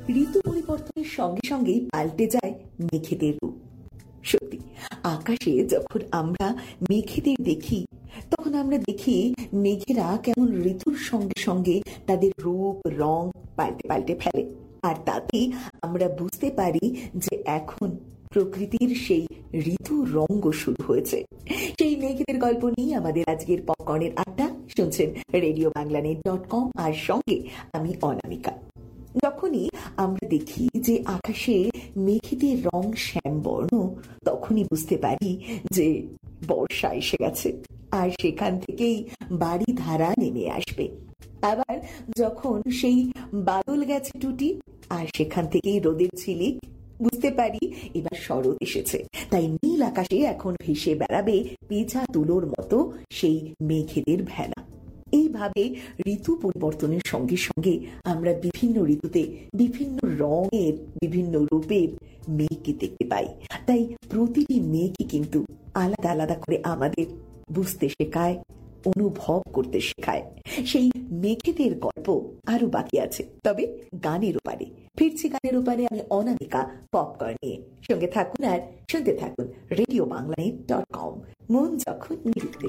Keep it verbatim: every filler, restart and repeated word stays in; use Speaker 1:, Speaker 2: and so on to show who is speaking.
Speaker 1: ঋতু পরিবর্তনের সঙ্গে সঙ্গেই পাল্টে যায় মেঘেদের রূপ। সত্যি, আকাশে যখন আমরা মেঘেদের দেখি তখন আমরা দেখি মেঘেরা কেমন ঋতুর সঙ্গে সঙ্গে তাদের রূপ রং পাল্টে পাল্টে ফেলে। আর তাতেই আমরা বুঝতে পারি যে এখন প্রকৃতির সেই ঋতু রঙ্গ শুরু হয়েছে। সেই মেঘেদের গল্প নিয়ে আমাদের আজকের পপকর্নের আড্ডা শুনছেন radio Bangla net dot com, আর সঙ্গে আমি অনামিকা। যখনই আমরা দেখি যে আকাশে মেঘেদের রং শ্যামবর্ণ, তখনই বুঝতে পারি যে বর্ষা এসে গেছে, আর সেখান থেকেই বাড়ি ধারা নেমে আসবে। আবার যখন সেই বাদল গেছে টুটি, আর সেখান থেকেই রোদের ঝিলিক, বুঝতে পারি এবার শরৎ এসেছে। তাই নীল আকাশে এখন ভেসে বেড়াবে পেঁচা তুলোর মতো সেই মেঘেদের ভেলা। এইভাবে ঋতু পরিবর্তনের সঙ্গে সঙ্গে আমরা বিভিন্ন ঋতুতে বিভিন্ন রঙের বিভিন্ন রূপের মেঘকে দেখতে পাই। তাই প্রতিটি মেঘই কিন্তু আলাদা আলাদা করে আমাদের বুঝতে শেখায়, অনুভব করতে শেখায়। সেই মেঘেদের গল্প আরো বাকি আছে, তবে গানের ওপারে ফিরছি। গানের ওপারে আমি অনামিকা পপকর্ন নিয়ে। সঙ্গে থাকুন আর শুনতে থাকুন রেডিও বাংলা ডট কম। মন যখন নিরুতে।